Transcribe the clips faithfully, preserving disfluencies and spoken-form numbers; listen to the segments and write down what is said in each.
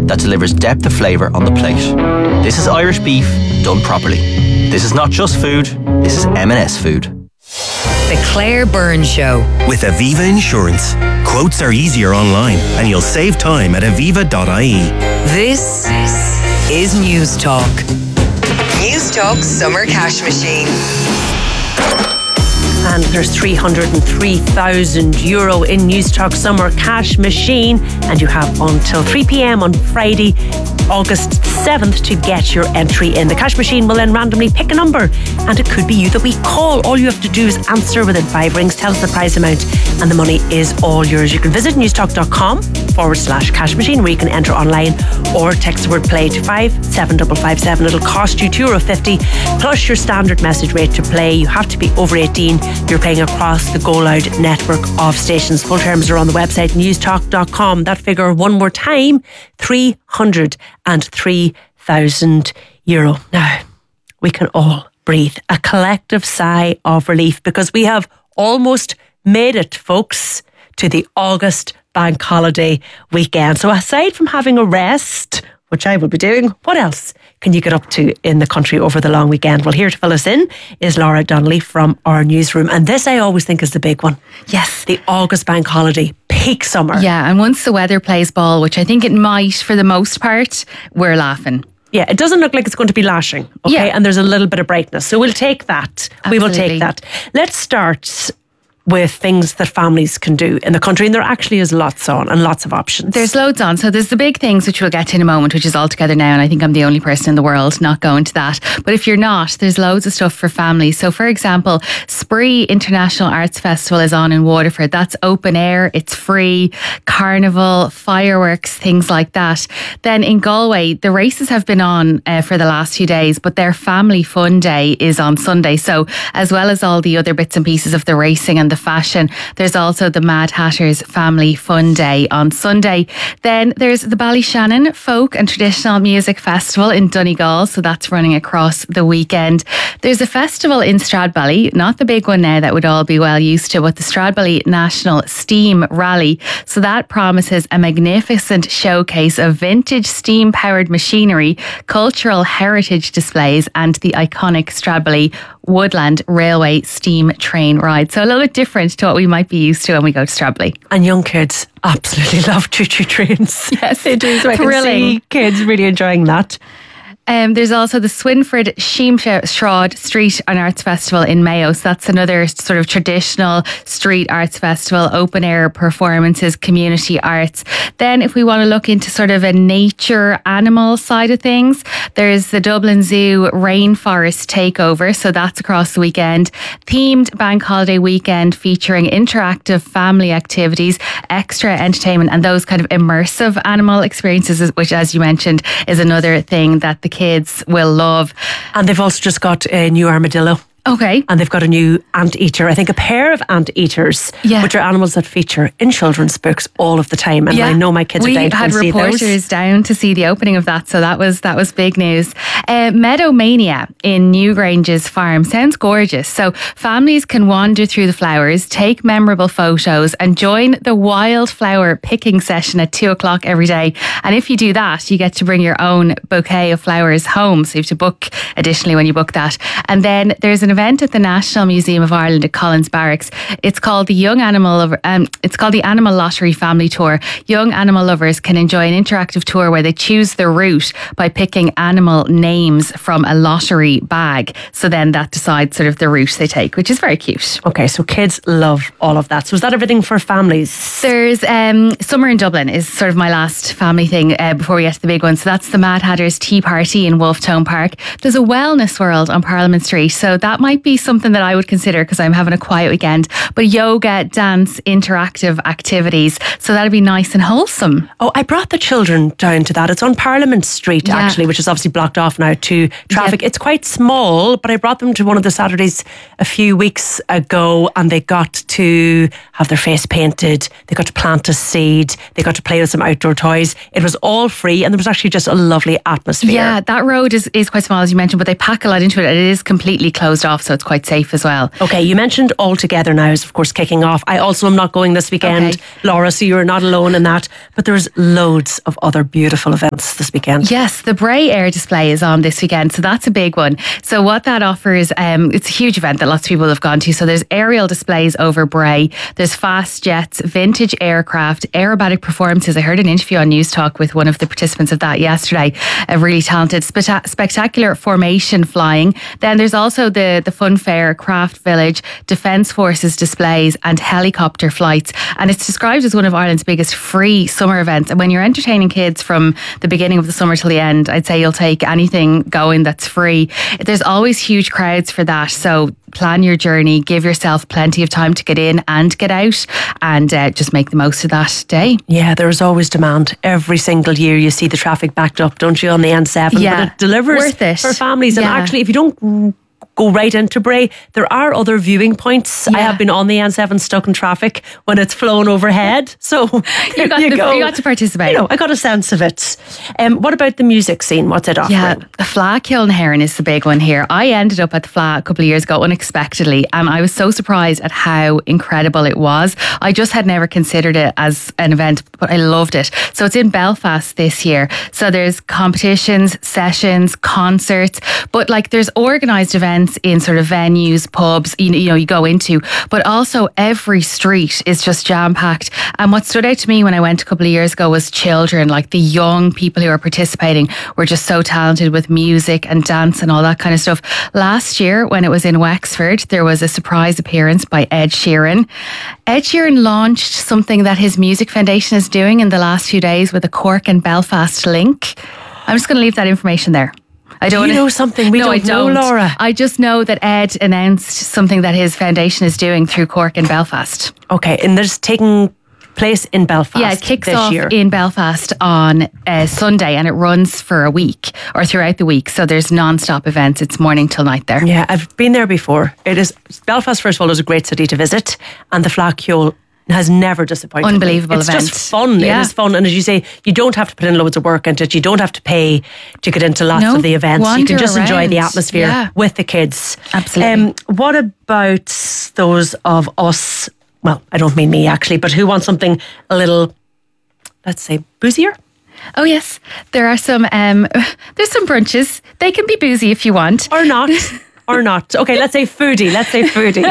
that delivers depth of flavour on the plate. This is Irish beef done properly. This is not just food, this is M and S food. The Claire Byrne Show. With Aviva Insurance. Quotes are easier online and you'll save time at aviva dot I E. This is News Talk. News Talk Summer Cash Machine. And there's three hundred three thousand euro in News Talk Summer Cash Machine, and you have until three p.m. on Friday, August seventh to get your entry in. The cash machine will then randomly pick a number, and it could be you that we call. All you have to do is answer within five rings, tell us the prize amount, and the money is all yours. You can visit newstalk.com forward slash cash machine, where you can enter online or text the word play to five seven five five seven. It'll cost you two euro fifty plus your standard message rate to play. You have to be over eighteen. You're playing across the Go Loud network of stations. Full terms are on the website newstalk dot com. That figure one more time, three hundred three thousand euro. Now, we can all breathe a collective sigh of relief because we have almost made it, folks, to the August bank holiday weekend. So aside from having a rest, which I will be doing, what else can you get up to in the country over the long weekend? Well, here to fill us in is Laura Donnelly from our newsroom. And this I always think is the big one. Yes. The August bank holiday, peak summer. Yeah, and once the weather plays ball, which I think it might for the most part, we're laughing. Yeah, it doesn't look like it's going to be lashing, okay? Yeah. And there's a little bit of brightness. So we'll take that. Absolutely. We will take that. Let's start with things that families can do in the country, and there actually is lots on and lots of options. There's loads on. So there's the big things which we'll get to in a moment, which is all together now, and I think I'm the only person in the world not going to that. But if you're not, there's loads of stuff for families. So for example, Spree International Arts Festival is on in Waterford. That's open air, it's free, carnival, fireworks, things like that. Then in Galway, the races have been on uh, for the last few days, but their Family Fun Day is on Sunday. So as well as all the other bits and pieces of the racing and the fashion, there's also the Mad Hatter's Family Fun Day on Sunday. Then there's the Ballyshannon Folk and Traditional Music Festival in Donegal, so that's running across the weekend. There's a festival in Stradbally, not the big one now that we'd all be well used to, but the Stradbally National Steam Rally. So that promises a magnificent showcase of vintage steam-powered machinery, cultural heritage displays, and the iconic Stradbally Woodland Railway steam train ride. So a little bit different to what we might be used to when we go to Stradbally. And young kids absolutely love choo-choo trains. Yes, they do. So I thrilling. can see kids really enjoying that. Um, there's also the Swinford Sheamshroud Street and Arts Festival in Mayo. So that's another sort of traditional street arts festival, open air performances, community arts. Then if we want to look into sort of a nature animal side of things, there's the Dublin Zoo Rainforest Takeover. So that's across the weekend. Themed bank holiday weekend featuring interactive family activities, extra entertainment, and those kind of immersive animal experiences, which, as you mentioned, is another thing that the kids will love. And they've also just got a new armadillo. Okay. And they've got a new anteater. I think a pair of anteaters, yeah. which are animals that feature in children's books all of the time. And yeah. I know my kids we are down to had see reporters those. down to see the opening of that, so that was that was big news. Uh, Meadowmania in Newgrange's farm sounds gorgeous. So families can wander through the flowers, take memorable photos, and join the wildflower picking session at two o'clock every day. And if you do that, you get to bring your own bouquet of flowers home. So you have to book additionally when you book that. And then there's an event at the National Museum of Ireland at Collins Barracks. It's called the Young Animal Lover, um, it's called the Animal Lottery Family Tour. Young animal lovers can enjoy an interactive tour where they choose their route by picking animal names from a lottery bag. So then that decides sort of the route they take, which is very cute. Okay, so kids love all of that. So is that everything for families? There's um, Summer in Dublin is sort of my last family thing uh, before we get to the big one. So that's the Mad Hatter's Tea Party in Wolftone Park. There's a wellness world on Parliament Street. So that might be something that I would consider because I'm having a quiet weekend. But yoga, dance, interactive activities. So that'd be nice and wholesome. Oh, I brought the children down to that. It's on Parliament Street, Yeah. actually, which is obviously blocked off now to traffic. Yeah. It's quite small, but I brought them to one of the Saturdays a few weeks ago and they got to have their face painted. They got to plant a seed. They got to play with some outdoor toys. It was all free and there was actually just a lovely atmosphere. Yeah, that road is, is quite small, as you mentioned, but they pack a lot into it. It is completely closed off. off, so it's quite safe as well. Okay, you mentioned All Together Now is of course kicking off. I also am not going this weekend, Okay. Laura, so you're not alone in that. But there's loads of other beautiful events this weekend. Yes, the Bray Air Display is on this weekend, so that's a big one. So what that offers, um, it's a huge event that lots of people have gone to. So there's aerial displays over Bray, there's fast jets, vintage aircraft, aerobatic performances. I heard an interview on News Talk with one of the participants of that yesterday, a really talented, specta- spectacular formation flying. Then there's also the, the fun fair, craft village, Defence Forces displays and helicopter flights. And it's described as one of Ireland's biggest free summer events. And when you're entertaining kids from the beginning of the summer till the end, I'd say you'll take anything going that's free. There's always huge crowds for that. So plan your journey, give yourself plenty of time to get in and get out, and uh, just make the most of that day. Yeah, there's always demand. Every single year you see the traffic backed up, don't you, on the N seven? Yeah, but it delivers worth it. for families. And Yeah. actually, if you don't go right into Bray, there are other viewing points. I Yeah. have been on the N seven stuck in traffic when it's flown overhead. So You got, you the, go. you got to participate. You know, I got a sense of it. Um, what about the music scene? What's it offering? Yeah, the Fleadh Kilnahairn is the big one here. I ended up at the Fleadh a couple of years ago unexpectedly, and I was so surprised at how incredible it was. I just had never considered it as an event, but I loved it. So it's in Belfast this year. So there's competitions, sessions, concerts, but like there's organised events in sort of venues, pubs, you know, you know, you go into, but also every street is just jam packed. And what stood out to me when I went a couple of years ago was children, like the young people who are participating were just so talented with music and dance and all that kind of stuff. Last year, when it was in Wexford, there was a surprise appearance by Ed Sheeran. Ed Sheeran launched something that his music foundation is doing in the last few days with a Cork and Belfast link. I'm just going to leave that information there. I don't Do you wanna- know something we no, don't I know, don't. Laura? I just know that Ed announced something that his foundation is doing through Cork and Belfast. Okay, and there's taking place in Belfast Yeah, it kicks this off year. in Belfast on uh, Sunday and it runs for a week or throughout the week. So there's non-stop events. It's morning till night there. Yeah, I've been there before. It is Belfast, first of all, is a great city to visit, and the Fleadh Cheoil has never disappointed me. Unbelievable It's event. just fun. Yeah. It is fun, and as you say, you don't have to put in loads of work into it. You don't have to pay to get into lots No, of the events. You can wander just enjoy the around. atmosphere Yeah. with the kids. Absolutely. Um, what about those of us? Well, I don't mean me actually, but who want something a little, let's say, boozier? Oh yes, there are some. Um, there's some brunches. They can be boozy if you want. Or not. Or not. Okay, let's say foodie. Let's say foodie.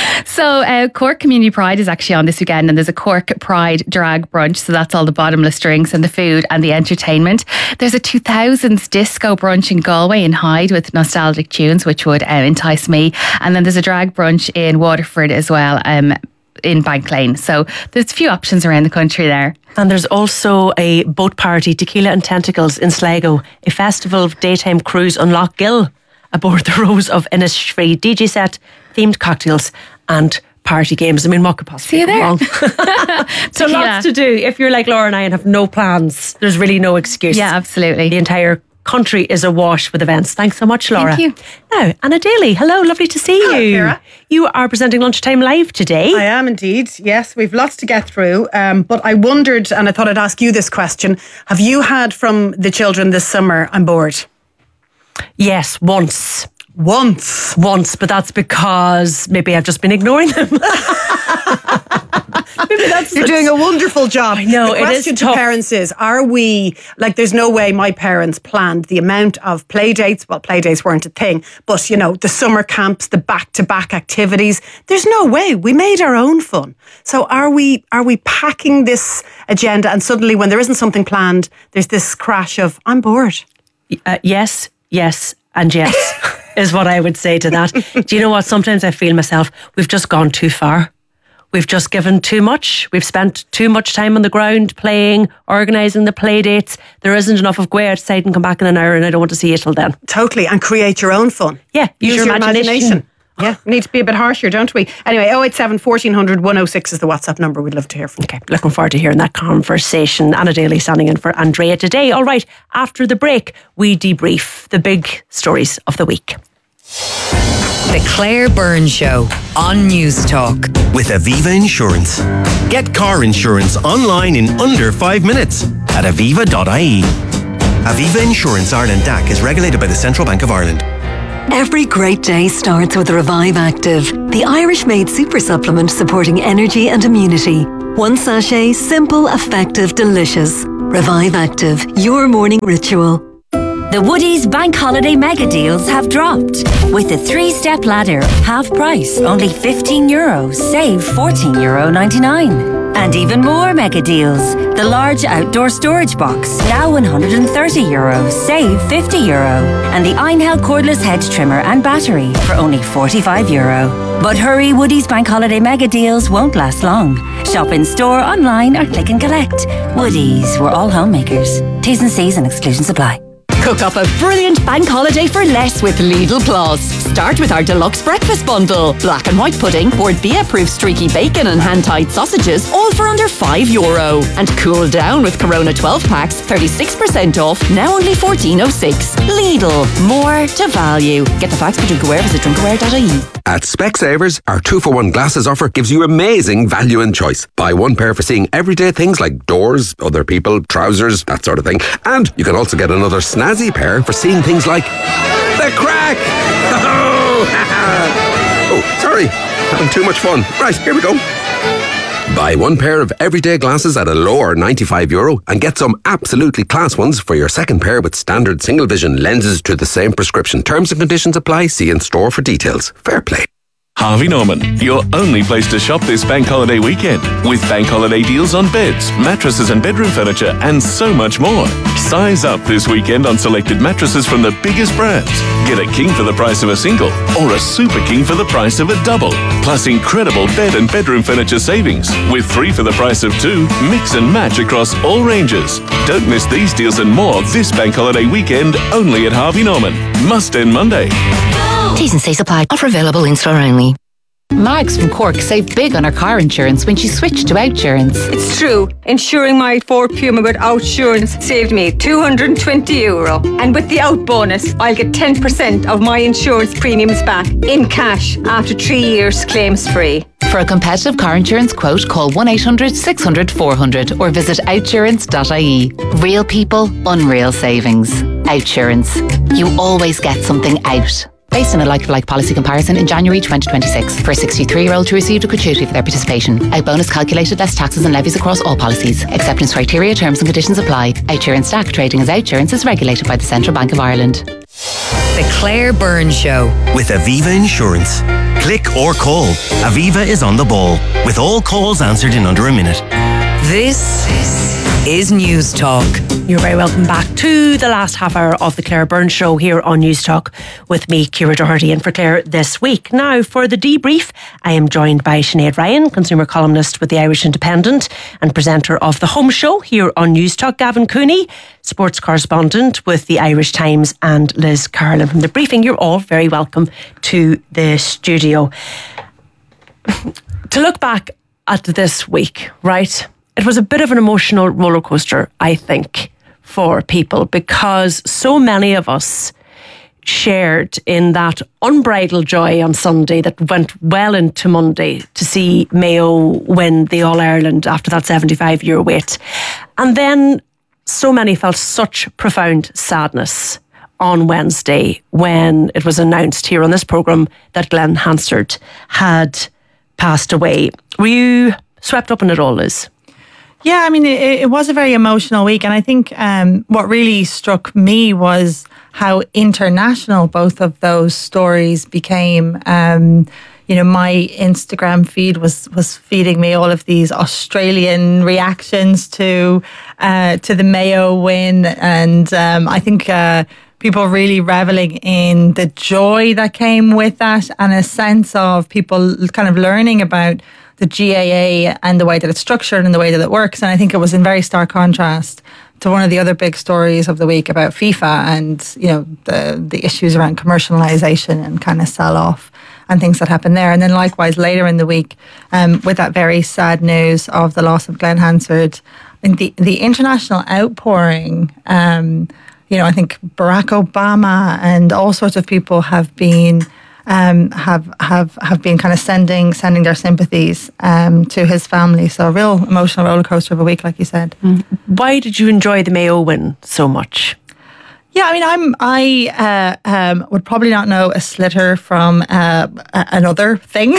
So uh, Cork Community Pride is actually on this weekend, and there's a Cork Pride drag brunch. So that's all the bottomless drinks and the food and the entertainment. There's a two thousands disco brunch in Galway in Hyde with nostalgic tunes, which would uh, entice me. And then there's a drag brunch in Waterford as well, um, in Bank Lane. So there's a few options around the country there. And there's also a boat party, Tequila and Tentacles in Sligo, a festival of daytime cruise on Lough Gill aboard the Rose of Innisfree, D J set, themed cocktails and party games. I mean, what could possibly See you go there. wrong? So Tequila. lots to do. If you're like Laura and I and have no plans, there's really no excuse. Yeah, absolutely. The entire country is awash with events. Thanks so much, Laura. Thank you. Now, Anna Daly, hello, lovely to see Hello, you. Ciara. You are presenting Lunchtime Live today. I am indeed. Yes, we've lots to get through. Um, but I wondered, and I thought I'd ask you this question: have you had from the children this summer, "I'm bored"? Yes, once. Once. Once, but that's because maybe I've just been ignoring them. Maybe that's You're doing a wonderful job. I know, The it is question to tough. parents is: are we like? There's no way my parents planned the amount of play dates. Well, play dates weren't a thing, but you know, the summer camps, the back-to-back activities. There's no way we made our own fun. So are we? Are we packing this agenda, and suddenly, when there isn't something planned, there's this crash of "I'm bored." Uh, yes, yes, and yes is what I would say to that. Do you know what? Sometimes I feel myself, we've just gone too far. We've just given too much. We've spent too much time on the ground playing, organising the play dates. There isn't enough of go outside and come back in an hour and I don't want to see you till then. Totally, and create your own fun. Yeah, use your imagination. Yeah, we need to be a bit harsher, don't we? Anyway, oh eight seven, fourteen hundred, one oh six is the WhatsApp number. We'd love to hear from you. Okay, looking forward to hearing that conversation. Anna Daly standing in for Andrea today. All right, after the break, we debrief the big stories of the week. The Claire Byrne Show on News Talk. With Aviva Insurance. Get car insurance online in under five minutes at aviva dot I E. Aviva Insurance Ireland D A C is regulated by the Central Bank of Ireland. Every great day starts with Revive Active, the Irish-made super supplement supporting energy and immunity. One sachet, simple, effective, delicious. Revive Active, your morning ritual. The Woodies Bank Holiday Mega Deals have dropped. With a three-step ladder, half price, only fifteen euro, save fourteen euro ninety-nine. And even more mega deals. The large outdoor storage box, now one hundred thirty euro, save fifty euro. And the Einhell cordless hedge trimmer and battery for only forty-five euro. But hurry, Woodies Bank Holiday Mega Deals won't last long. Shop in store, online or click and collect. Woodies, we're all homemakers. T's and C's and exclusions apply. Cook up a brilliant bank holiday for less with Lidl Plus. Start with our deluxe breakfast bundle. Black and white pudding, Bord Bia-proof streaky bacon and hand-tied sausages, all for under five euro. And cool down with Corona twelve packs, thirty-six percent off, now only fourteen oh six. Lidl, more to value. Get the facts for Drinkaware, visit drinkaware dot I E. At Specsavers, our two for one glasses offer gives you amazing value and choice. Buy one pair for seeing everyday things like doors, other people, trousers, that sort of thing. And you can also get another snazzy pair for seeing things like the crack. Oh, sorry, having too much fun. Right, here we go. Buy one pair of everyday glasses at a lower ninety-five euro and get some absolutely class ones for your second pair with standard single vision lenses to the same prescription. Terms and conditions apply. See in store for details. Fair play. Harvey Norman, your only place to shop this bank holiday weekend, with bank holiday deals on beds, mattresses and bedroom furniture, and so much more. Size up this weekend on selected mattresses from the biggest brands. Get a king for the price of a single, or a super king for the price of a double. Plus incredible bed and bedroom furniture savings, with three for the price of two, mix and match across all ranges. Don't miss these deals and more this bank holiday weekend, only at Harvey Norman. Must end Monday. T's and C's apply. Offer available in store only. Mags from Cork saved big on her car insurance when she switched to Outsurance. It's true. Insuring my Ford Puma with Outsurance saved me two hundred twenty euro. And with the Out bonus, I'll get ten percent of my insurance premiums back in cash after three years claims free. For a competitive car insurance quote, call one eight hundred six hundred four hundred or visit outsurance dot I E. Real people, unreal savings. Outsurance. You always get something out. Based on a like-for-like policy comparison in January twenty twenty-six. For a sixty-three-year-old who received a gratuity for their participation. Out bonus calculated less taxes and levies across all policies. Acceptance criteria, terms and conditions apply. Outsurance Stack trading as Outsurance is regulated by the Central Bank of Ireland. The Claire Byrne Show. With Aviva Insurance. Click or call. Aviva is on the ball. With all calls answered in under a minute. This is News Talk. You're very welcome back to the last half hour of the Claire Byrne Show here on News Talk with me, Ciara Doherty, and for Claire this week. Now, for the debrief, I am joined by Sinead Ryan, consumer columnist with the Irish Independent and presenter of The Home Show here on News Talk, Gavin Cooney, sports correspondent with the Irish Times, and Liz Carlin from The Briefing. You're all very welcome to the studio. To look back at this week, right, it was a bit of an emotional roller coaster, I think, for people, because so many of us shared in that unbridled joy on Sunday that went well into Monday to see Mayo win the All-Ireland after that seventy-five year wait. And then so many felt such profound sadness on Wednesday when it was announced here on this programme that Glenn Hansard had passed away. Were you swept up in it all, Liz? Yeah, I mean, it, it was a very emotional week. And I think um, what really struck me was how international both of those stories became. Um, you know, my Instagram feed was was feeding me all of these Australian reactions to uh, to the Mayo win. And um, I think uh, people really reveling in the joy that came with that, and a sense of people kind of learning about the G A A and the way that it's structured and the way that it works. And I think it was in very stark contrast to one of the other big stories of the week about FIFA and, you know, the the issues around commercialization and kind of sell-off and things that happen there. And then likewise later in the week, um, with that very sad news of the loss of Glenn Hansard, and the, the international outpouring, um, you know, I think Barack Obama and all sorts of people have been Um, have have have been kind of sending sending their sympathies um, to his family. So a real emotional roller coaster of a week, like you said. Why did you enjoy the Mayo win so much? Yeah, I mean, I'm I uh, um, would probably not know a slitter from uh, a- another thing.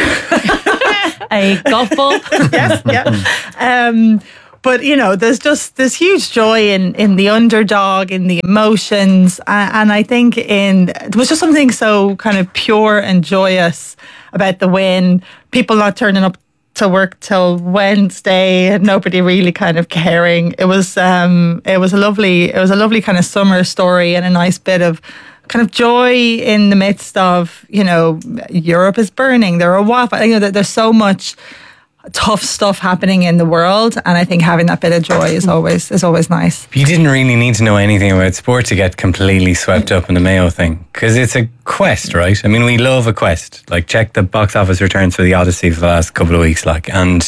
A golf ball. Yes, yeah. Um, but you know, there's just this huge joy in in the underdog, in the emotions, uh, and I think in there was just something so kind of pure and joyous about the win. People not turning up to work till Wednesday and nobody really kind of caring. It was um it was a lovely it was a lovely kind of summer story and a nice bit of kind of joy in the midst of, you know, Europe is burning. There are wildfires. You know, there's so much tough stuff happening in the world, and I think having that bit of joy is always is always nice. You didn't really need to know anything about sport to get completely swept up in the Mayo thing, because it's a quest, right? I mean, we love a quest. Like, check the box office returns for the Odyssey for the last couple of weeks, like, and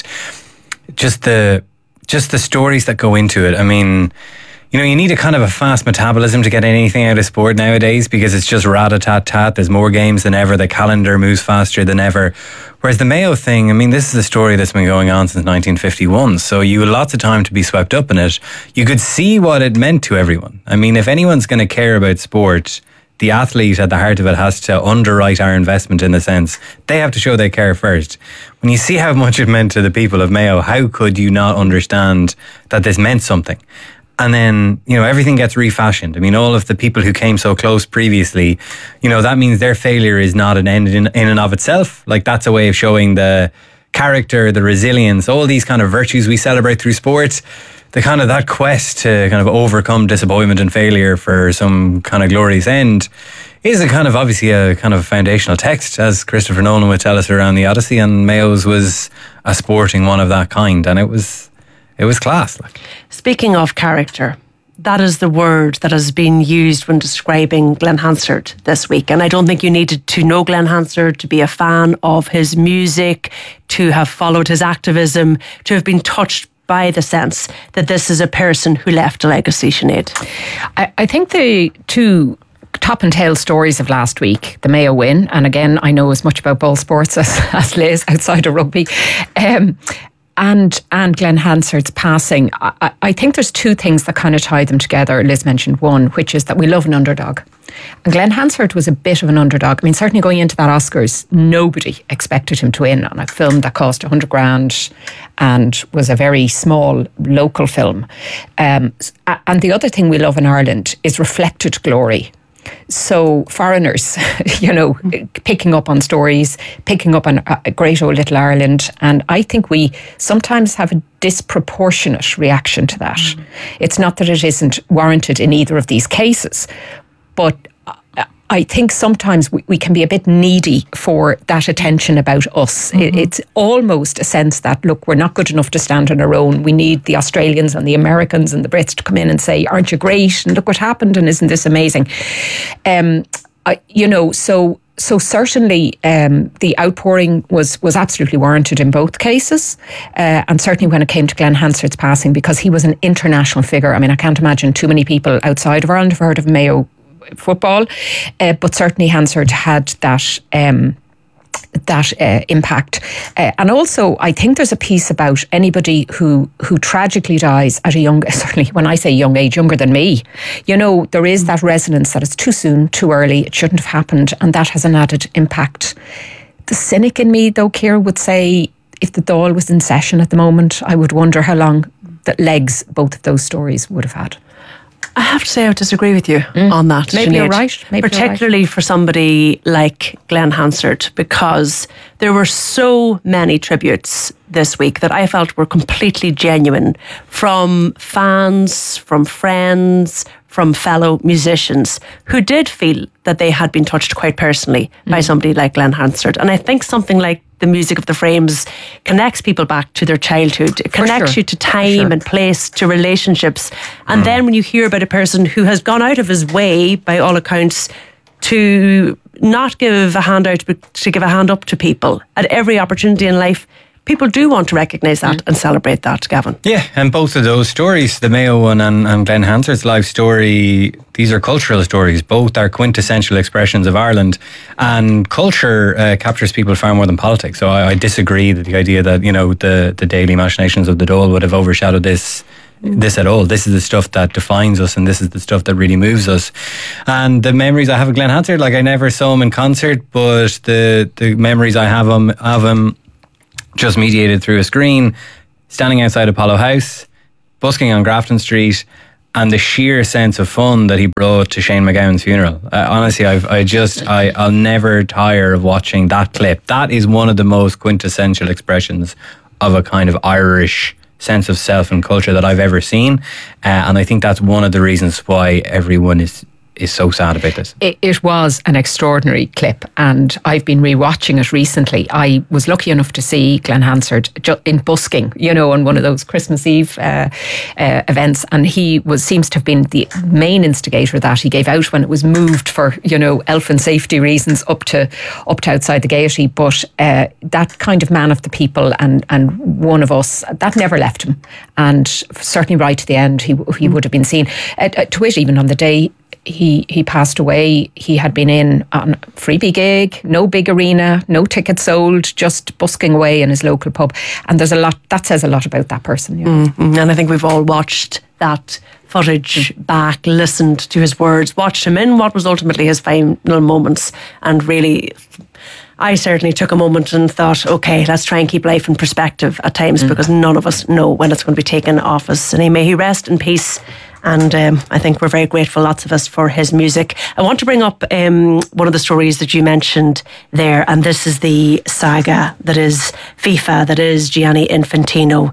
just the just the stories that go into it. I mean, you know, you need a kind of a fast metabolism to get anything out of sport nowadays, because it's just rat-a-tat-tat. There's more games than ever. The calendar moves faster than ever. Whereas the Mayo thing, I mean, this is a story that's been going on since nineteen fifty-one. So you had lots of time to be swept up in it. You could see what it meant to everyone. I mean, if anyone's going to care about sport, the athlete at the heart of it has to underwrite our investment, in the sense they have to show they care first. When you see how much it meant to the people of Mayo, how could you not understand that this meant something? And then, you know, everything gets refashioned. I mean, all of the people who came so close previously, you know, that means their failure is not an end in, in and of itself. Like, that's a way of showing the character, the resilience, all these kind of virtues we celebrate through sport. The kind of that quest to kind of overcome disappointment and failure for some kind of glorious end is a kind of obviously a kind of foundational text, as Christopher Nolan would tell us around the Odyssey, and Mayo's was a sporting one of that kind, and it was it was class. Like, speaking of character, that is the word that has been used when describing Glenn Hansard this week. And I don't think you needed to know Glenn Hansard to be a fan of his music, to have followed his activism, to have been touched by the sense that this is a person who left a legacy, Sinead. I, I think the two top and tail stories of last week, the Mayo win, and again, I know as much about ball sports as, as Liz outside of rugby, um, and and Glenn Hansard's passing. I, I think there's two things that kind of tie them together. Liz mentioned one, which is that we love an underdog. And Glenn Hansard was a bit of an underdog. I mean, certainly going into that Oscars, nobody expected him to win on a film that cost a hundred grand and was a very small local film. Um, and the other thing we love in Ireland is reflected glory. So foreigners, you know, picking up on stories, picking up on a great old little Ireland. And I think we sometimes have a disproportionate reaction to that. Mm. It's not that it isn't warranted in either of these cases, but I think sometimes we, we can be a bit needy for that attention about us. Mm-hmm. It, it's almost a sense that, look, we're not good enough to stand on our own. We need the Australians and the Americans and the Brits to come in and say, aren't you great? And look what happened, and isn't this amazing? Um, I, you know, so so certainly um, the outpouring was was absolutely warranted in both cases. Uh, and certainly when it came to Glenn Hansard's passing, because he was an international figure. I mean, I can't imagine too many people outside of Ireland have heard of Mayo football, uh, but certainly Hansard had that um, that uh, impact. Uh, and also, I think there's a piece about anybody who who tragically dies at a young, certainly when I say young age, younger than me, you know, there is that resonance that it's too soon, too early, it shouldn't have happened, and that has an added impact. The cynic in me, though, Ciara, would say if the Dáil was in session at the moment, I would wonder how long the legs both of those stories would have had. I have to say I would disagree with you mm. on that. Maybe Sinead. you're right. Maybe Particularly you're right. for somebody like Glenn Hansard, because there were so many tributes this week that I felt were completely genuine, from fans, from friends, from fellow musicians who did feel that they had been touched quite personally mm. by somebody like Glenn Hansard. And I think something like the music of the Frames connects people back to their childhood. It connects sure. you to time sure. and place, to relationships. And mm. then when you hear about a person who has gone out of his way, by all accounts, to not give a hand out, but to give a hand up to people at every opportunity in life, people do want to recognise that mm. and celebrate that, Gavin. Yeah, and both of those stories, the Mayo one and, and Glenn Hansard's life story, these are cultural stories. Both are quintessential expressions of Ireland, and culture uh, captures people far more than politics. So I, I disagree that the idea that, you know, the, the daily machinations of the Dáil would have overshadowed this this at all. This is the stuff that defines us, and this is the stuff that really moves us. And the memories I have of Glenn Hansard, like I never saw him in concert, but the the memories I have him, of him just mediated through a screen, standing outside Apollo House, busking on Grafton Street, and the sheer sense of fun that he brought to Shane McGowan's funeral. Uh, honestly, I've, I just, I, I'll never tire of watching that clip. That is one of the most quintessential expressions of a kind of Irish sense of self and culture that I've ever seen. Uh, and I think that's one of the reasons why everyone is is so sad about this. It, it was an extraordinary clip, and I've been rewatching it recently. I was lucky enough to see Glenn Hansard ju- in busking, you know, on one of those Christmas Eve uh, uh, events, and he was seems to have been the main instigator of that. He gave out when it was moved for, you know, health and safety reasons up to up to outside the Gaiety, but uh, that kind of man of the people and and one of us, that never left him, and certainly right to the end he he would have been seen. Uh, uh, to it, even on the day He he passed away, he had been in on a freebie gig, no big arena, no tickets sold, just busking away in his local pub. And there's a lot, that says a lot about that person. You know? Mm-hmm. And I think we've all watched that footage back, listened to his words, watched him in what was ultimately his final moments, and really, I certainly took a moment and thought, okay, let's try and keep life in perspective at times, mm. because none of us know when it's going to be taken off us. And may he rest in peace. And um, I think we're very grateful, lots of us, for his music. I want to bring up um, one of the stories that you mentioned there, and this is the saga that is FIFA, that is Gianni Infantino.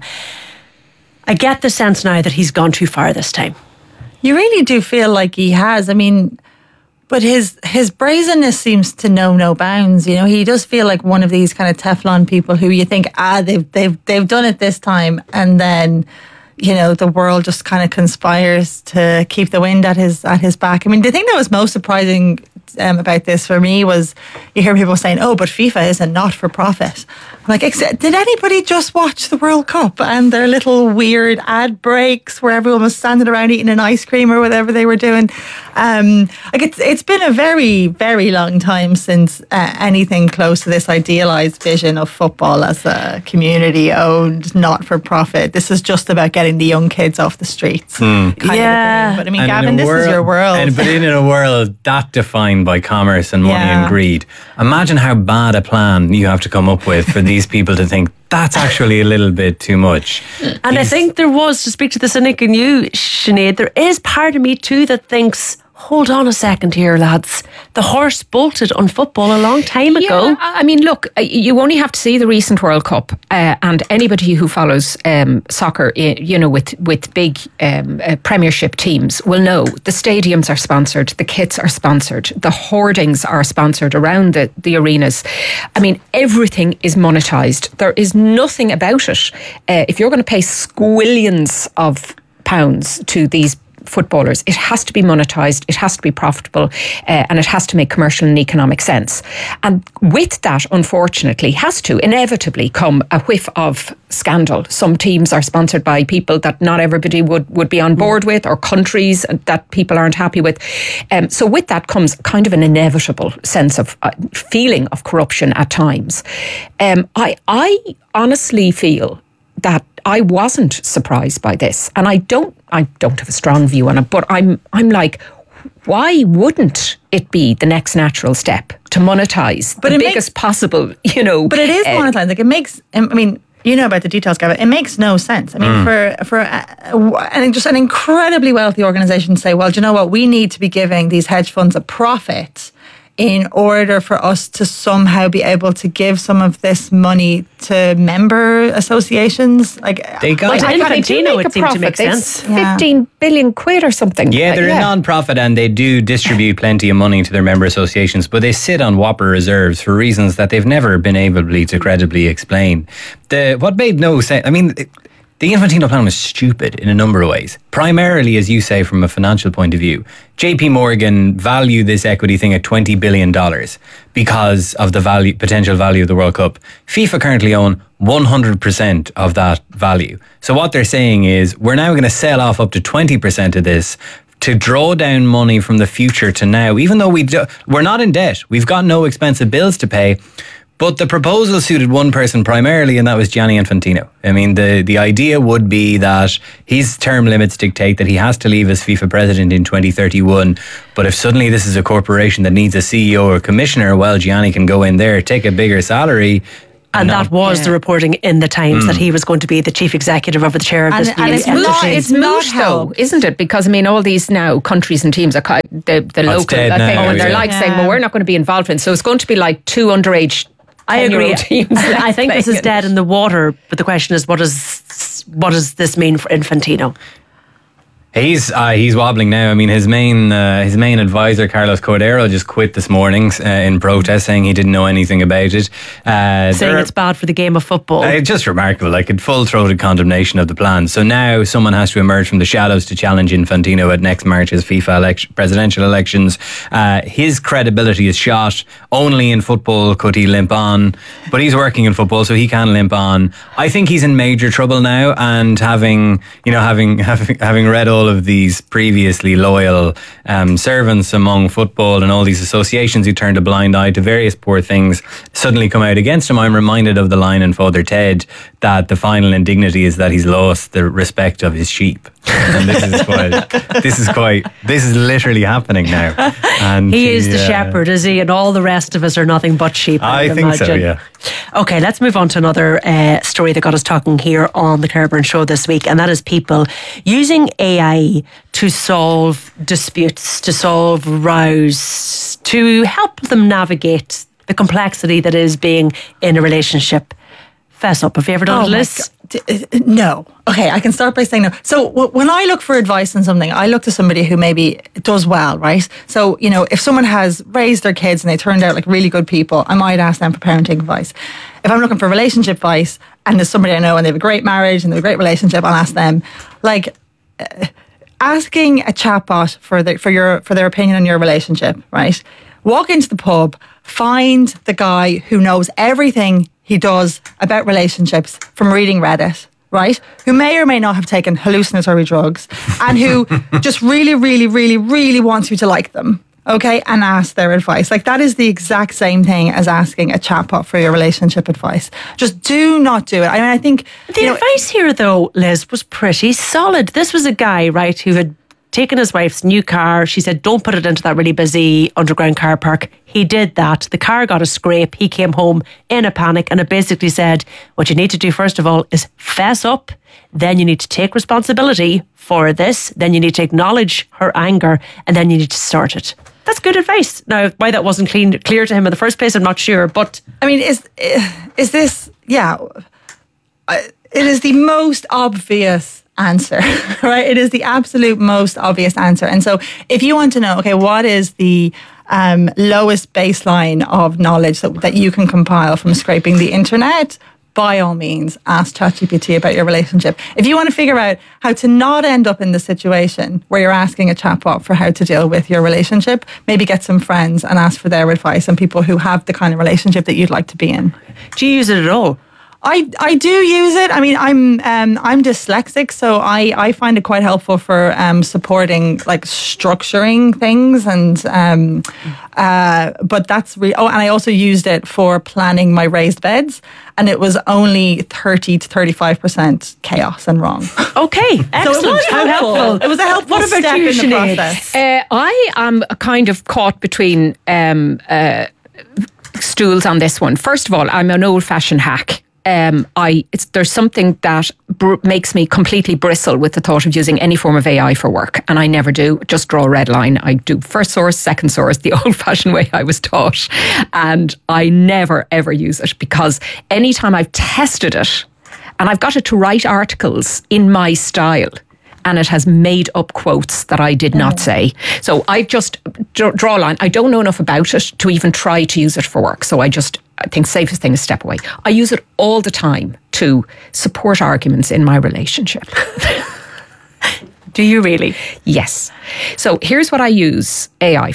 I get the sense now that he's gone too far this time. You really do feel like he has. I mean, but his his brazenness seems to know no bounds. You know, he does feel like one of these kind of Teflon people who you think, ah, they've they've they've done it this time, and then, you know, the world just kind of conspires to keep the wind at his at his back. I mean, the thing that was most surprising um, about this for me was you hear people saying, oh, but FIFA is a not-for-profit. I'm like, did anybody just watch the World Cup and their little weird ad breaks where everyone was standing around eating an ice cream or whatever they were doing? Um, like it's it's been a very, very long time since uh, anything close to this idealised vision of football as a community-owned, not-for-profit. This is just about getting the young kids off the streets. Mm. Kind yeah. Of thing. But I mean, and Gavin, this world, is your world. And, but in a world that defined by commerce and money yeah. and greed, imagine how bad a plan you have to come up with for these people to think that's actually a little bit too much. And He's, I think there was, to speak to the cynic in you, Sinead, there is part of me too that thinks, hold on a second here, lads. The horse bolted on football a long time ago. Yeah, I mean, look, you only have to see the recent World Cup, uh, and anybody who follows um, soccer, you know, with with big um, uh, Premiership teams will know the stadiums are sponsored, the kits are sponsored, the hoardings are sponsored around the, the arenas. I mean, everything is monetised. There is nothing about it. Uh, if you're going to pay squillions of pounds to these footballers, it has to be monetised, it has to be profitable, uh, and it has to make commercial and economic sense. And with that, unfortunately, has to inevitably come a whiff of scandal. Some teams are sponsored by people that not everybody would, would be on board with, or countries that people aren't happy with. Um, so with that comes kind of an inevitable sense of uh, feeling of corruption at times. Um, I, I honestly feel that I wasn't surprised by this, and I don't. I don't have a strong view on it, but I'm. I'm like, why wouldn't it be the next natural step to monetize but the it biggest makes, possible? You know, but it is uh, monetized. Like it makes. I mean, you know about the details, Gavin. It makes no sense. I mean, mm. for for uh, and just an incredibly wealthy organisation to say, well, do you know what? We need to be giving these hedge funds a profit in order for us to somehow be able to give some of this money to member associations. Like they got well, Infantino, it seemed to make sense. fifteen yeah. billion quid or something. Yeah, they're uh, yeah. a non-profit and they do distribute plenty of money to their member associations, but they sit on whopper reserves for reasons that they've never been able to credibly explain. The what made no sense, I mean, it, the Infantino plan was stupid in a number of ways. Primarily, as you say, from a financial point of view. J P Morgan valued this equity thing at twenty billion dollars because of the value, potential value of the World Cup. FIFA currently own one hundred percent of that value. So what they're saying is, we're now going to sell off up to twenty percent of this to draw down money from the future to now, even though we do, we're not in debt. We've got no expensive bills to pay. But the proposal suited one person primarily, and that was Gianni Infantino. I mean, the, the idea would be that his term limits dictate that he has to leave as FIFA president in twenty thirty-one. But if suddenly this is a corporation that needs a C E O or commissioner, well, Gianni can go in there, take a bigger salary. And No. that was Yeah. the reporting in the Times Mm. that he was going to be the chief executive over the chair of And, this. and it's entity. moot, it's moot though, isn't it? Because I mean, all these now countries and teams are ki- the, the Oh, it's local dead thing, now, and they're yeah. like saying, "Well, we're not going to be involved in." So it's going to be like two underage. I agree. ten-year-old teams I think this playing is it. dead in the water. But the question is, what does what does this mean for Infantino? He's uh, he's wobbling now. I mean, his main uh, his main advisor, Carlos Cordero, just quit this morning uh, in protest, saying he didn't know anything about it. Uh, Saying there are- it's bad for the game of football. Uh, it's just remarkable, like a full-throated condemnation of the plan. So now someone has to emerge from the shadows to challenge Infantino at next March's FIFA election, presidential elections. Uh, his credibility is shot. Only in football could he limp on, but he's working in football, so he can limp on. I think he's in major trouble now, and having you know having having, having read all of these previously loyal um, servants among football and all these associations who turned a blind eye to various poor things suddenly come out against him, I'm reminded of the line in Father Ted that the final indignity is that he's lost the respect of his sheep. And this is quite, this is quite, this is literally happening now. And He is the uh, shepherd, is he? And all the rest of us are nothing but sheep. I, I would think so, imagine. yeah. Okay, let's move on to another uh, story that got us talking here on the Kerburn Show this week, and that is people using A I to solve disputes, to solve rows, to help them navigate the complexity that is being in a relationship. Fess up. Have you ever done Oh it, my Liz? God. D- No. Okay, I can start by saying no. So w- when I look for advice on something, I look to somebody who maybe does well, right? So, you know, if someone has raised their kids and they turned out like really good people, I might ask them for parenting advice. If I'm looking for relationship advice and there's somebody I know and they have a great marriage and they have a great relationship, I'll ask them. Like, uh, asking a chatbot for the, for your for their opinion on your relationship, right? Walk into the pub, find the guy who knows everything he does about relationships from reading Reddit, right? Who may or may not have taken hallucinatory drugs and who just really, really, really, really wants you to like them, okay? And ask their advice. Like, that is the exact same thing as asking a chatbot for your relationship advice. Just do not do it. I mean, I think... The advice here, though, Liz, was pretty solid. This was a guy, right, who had taken his wife's new car. She said, don't put it into that really busy underground car park. He did that. The car got a scrape. He came home in a panic, and it basically said, what you need to do, first of all, is fess up. Then you need to take responsibility for this. Then you need to acknowledge her anger, and then you need to sort it. That's good advice. Now, why that wasn't clean, clear to him in the first place, I'm not sure, but... I mean, is is this... Yeah. I- It is the most obvious answer, right? It is the absolute most obvious answer. And so if you want to know, okay, what is the um, lowest baseline of knowledge that, that you can compile from scraping the internet, by all means, ask ChatGPT about your relationship. If you want to figure out how to not end up in the situation where you're asking a chatbot for how to deal with your relationship, maybe get some friends and ask for their advice and people who have the kind of relationship that you'd like to be in. Do you use it at all? I, I do use it. I mean, I'm um, I'm dyslexic, so I, I find it quite helpful for um, supporting like structuring things, and um, uh, but that's re- oh, and I also used it for planning my raised beds, and it was only thirty to thirty five percent chaos and wrong. Okay, excellent. So it was How helpful. helpful. It was a helpful What about step you, in the Sinead? process. Uh, I am kind of caught between um, uh, stools on this one. First of all, I'm an old-fashioned hack. Um, I it's, there's something that br- makes me completely bristle with the thought of using any form of A I for work, and I never do. Just draw a red line. I do first source, second source, the old-fashioned way I was taught, and I never ever use it, because anytime I've tested it, and I've got it to write articles in my style, and it has made up quotes that I did not say. So I just draw, draw a line. I don't know enough about it to even try to use it for work. So I just, I think safest thing is step away. I use it all the time to support arguments in my relationship. Do you really? Yes. So here's what I use A I for.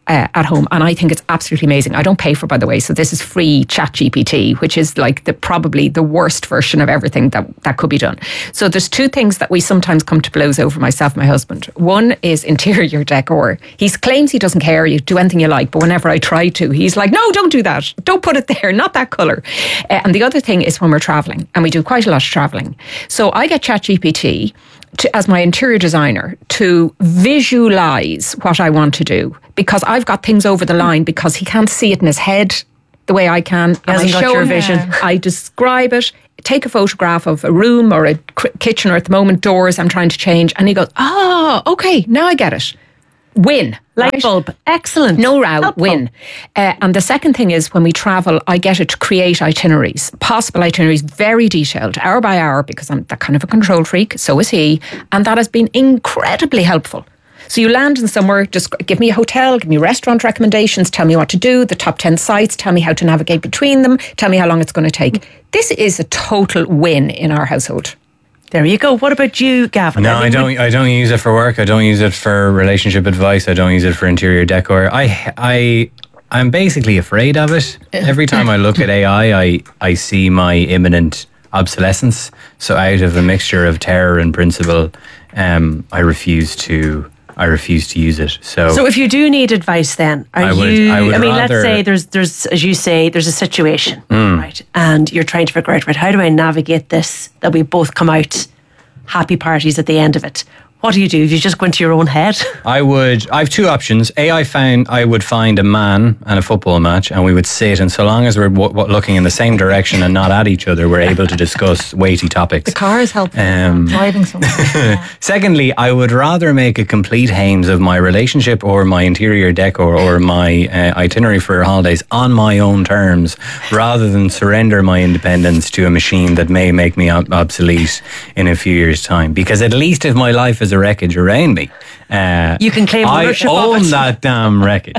uh, at home, and I think it's absolutely amazing. I don't pay for, by the way, so this is free ChatGPT, which is like the probably the worst version of everything that, that could be done. So there's two things that we sometimes come to blows over, myself and my husband. One is interior decor. He claims he doesn't care, you do anything you like, but whenever I try to, he's like, no, don't do that. Don't put it there, not that colour. Uh, and the other thing is when we're travelling, and we do quite a lot of travelling. So I get ChatGPT to, as my interior designer, to visualise what I want to do, because I've got things over the line because he can't see it in his head the way I can. He hasn't got your vision. I describe it, take a photograph of a room or a kitchen, or at the moment doors I'm trying to change, and he goes, oh, okay, now I get it. Win. Light right? bulb. Excellent. No row. Helpful. Win. Uh, and the second thing is when we travel, I get it to create itineraries, possible itineraries, very detailed, hour by hour, because I'm that kind of a control freak. So is he. And that has been incredibly helpful. So you land in somewhere, just give me a hotel, give me restaurant recommendations, tell me what to do, the top ten sites, tell me how to navigate between them, tell me how long it's going to take. This is a total win in our household. There you go. What about you, Gavin? No, I don't. I don't use it for work. I don't use it for relationship advice. I don't use it for interior decor. I, I, I'm basically afraid of it. Every time I look at A I, I, I see my imminent obsolescence. So out of a mixture of terror and principle, um, I refuse to. I refuse to use it. So, so if you do need advice, then are I would, you? I, would I mean, rather, let's say there's, there's, as you say, there's a situation, mm. right? And you're trying to figure out, right, how do I navigate this that we both come out happy parties at the end of it? What do you do? You just go into your own head? I would. I have two options. A, I found I would find a man and a football match, and we would sit, and so long as we're w- w- looking in the same direction and not at each other, we're able to discuss weighty topics. The car is helpful. Um, driving somewhere. Yeah. Secondly, I would rather make a complete hames of my relationship or my interior decor or my uh, itinerary for holidays on my own terms, rather than surrender my independence to a machine that may make me ob- obsolete in a few years' time. Because at least if my life is a wreckage around me, uh, you can claim ownership I own of it. that damn wreckage.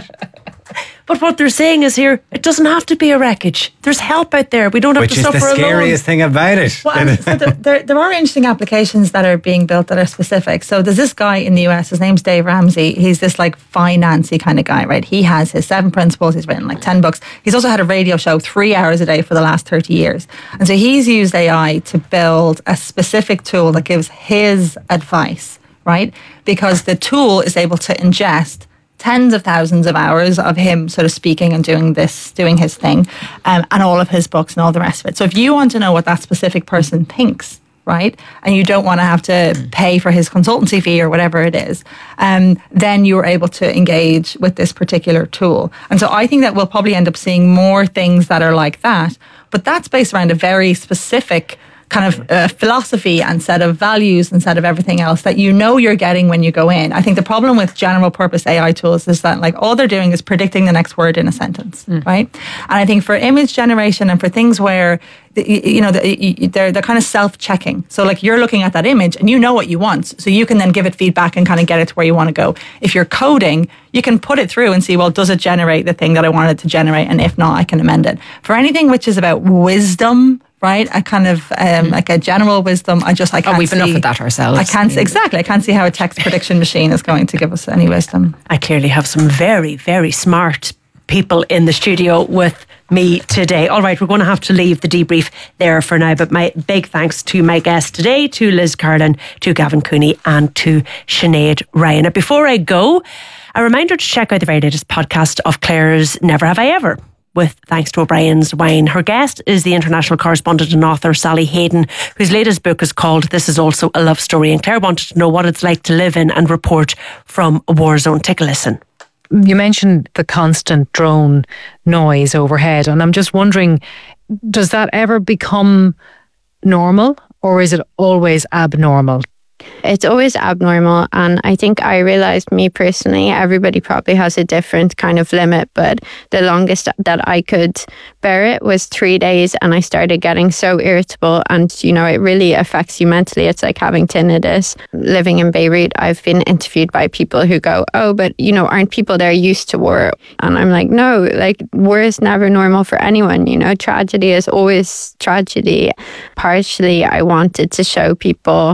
But what they're saying is here, it doesn't have to be a wreckage. There's help out there. We don't have Which to is suffer the alone. scariest thing about it. Well, and so there, there, there are interesting applications that are being built that are specific. So there's this guy in the U S, his name's Dave Ramsey. He's this like financy kind of guy, right? He has his seven principles. He's written like ten books. He's also had a radio show three hours a day for the last thirty years. And so he's used A I to build a specific tool that gives his advice, right? Because the tool is able to ingest tens of thousands of hours of him sort of speaking and doing this, doing his thing, um, and all of his books and all the rest of it. So if you want to know what that specific person thinks, right, and you don't want to have to pay for his consultancy fee or whatever it is, um, then you're able to engage with this particular tool. And so I think that we'll probably end up seeing more things that are like that, but that's based around a very specific kind of uh, philosophy and set of values and set of everything else that you know you're getting when you go in. I think the problem with general purpose A I tools is that like all they're doing is predicting the next word in a sentence, mm. right? And I think for image generation and for things where the, you know the, they're they're kind of self-checking. So like you're looking at that image and you know what you want, so you can then give it feedback and kind of get it to where you want to go. If you're coding, you can put it through and see, well, does it generate the thing that I wanted to generate? And if not, I can amend it. For anything which is about wisdom, right? A kind of um, like a general wisdom. I just I can't. Oh, we've see, enough of that ourselves. I can't exactly. I can't see how a text prediction machine is going to give us any wisdom. I clearly have some very, very smart people in the studio with me today. All right, we're going to have to leave the debrief there for now, but my big thanks to my guests today, to Liz Curlin, to Gavin Cooney and to Sinead Ryan. Now, before I go, a reminder to check out the very latest podcast of Claire's Never Have I Ever, with thanks to O'Brien's Wine. Her guest is the international correspondent and author Sally Hayden, whose latest book is called This Is Also a Love Story. And Claire wanted to know what it's like to live in and report from a war zone. Take a listen. You mentioned the constant drone noise overhead, and I'm just wondering, does that ever become normal, or is it always abnormal? It's always abnormal, and I think I realised, me personally, everybody probably has a different kind of limit, but the longest that I could bear it was three days, and I started getting so irritable, and you know, it really affects you mentally. It's like having tinnitus. Living in Beirut, I've been interviewed by people who go, oh, but you know, aren't people there used to war? And I'm like, no, like war is never normal for anyone, you know, tragedy is always tragedy. Partially, I wanted to show people